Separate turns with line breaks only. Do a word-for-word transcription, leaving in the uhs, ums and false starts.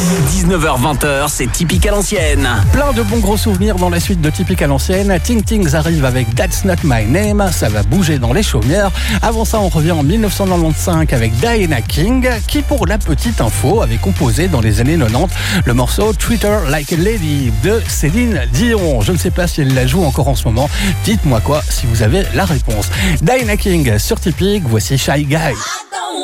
dix-neuf heures vingt, c'est Typique à l'ancienne.
Plein de bons gros souvenirs dans la suite de Typique à l'ancienne. Ting Tings arrive avec That's Not My Name, ça va bouger dans les chaumières. Avant ça, on revient en dix-neuf cent quatre-vingt-quinze avec Diana King, qui, pour la petite info, avait composé dans les années quatre-vingt-dix le morceau Treat Her Like a Lady de Céline Dion. Je ne sais pas si elle la joue encore en ce moment. Dites-moi quoi si vous avez la réponse. Diana King sur Typique, voici Shy Guy.